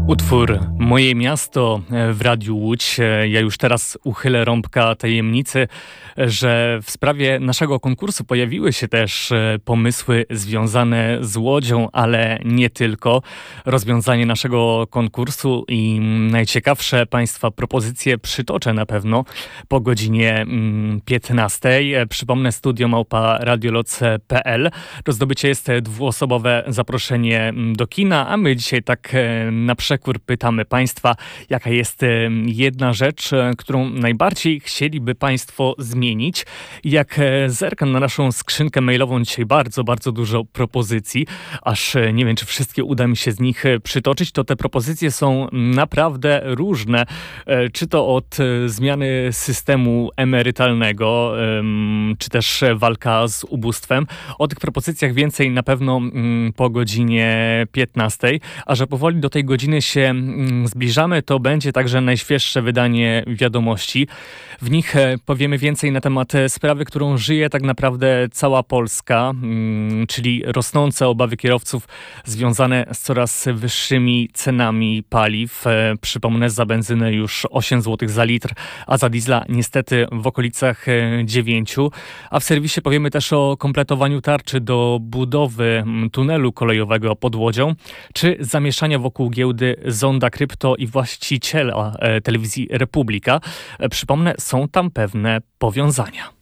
Utwór Moje miasto w Radiu Łódź. Ja już teraz uchylę rąbka tajemnicy, że w sprawie naszego konkursu pojawiły się też pomysły związane z Łodzią, ale nie tylko. Rozwiązanie naszego konkursu i najciekawsze Państwa propozycje przytoczę na pewno po godzinie 15. Przypomnę, studio@radioloc.pl. Do zdobycia jest dwuosobowe zaproszenie do kina, a my dzisiaj tak na przekór pytamy Państwa, jaka jest jedna rzecz, którą najbardziej chcieliby Państwo zmienić. Jak zerkam na naszą skrzynkę mailową, dzisiaj bardzo, bardzo dużo propozycji, aż nie wiem, czy wszystkie uda mi się z nich przytoczyć, to te propozycje są naprawdę różne. Czy to od zmiany systemu emerytalnego, czy też walka z ubóstwem. O tych propozycjach więcej na pewno po godzinie 15, a że powoli do tej godziny się zbliżamy, to będzie także najświeższe wydanie Wiadomości. W nich powiemy więcej na temat sprawy, którą żyje tak naprawdę cała Polska, czyli rosnące obawy kierowców związane z coraz wyższymi cenami paliw. Przypomnę, za benzynę już 8 zł za litr, a za diesla niestety w okolicach 9. A w serwisie powiemy też o kompletowaniu tarczy do budowy tunelu kolejowego pod Łodzią, czy zamieszania wokół giełdy Zonda Krypto i właściciela telewizji Republika. Przypomnę, są tam pewne powiązania.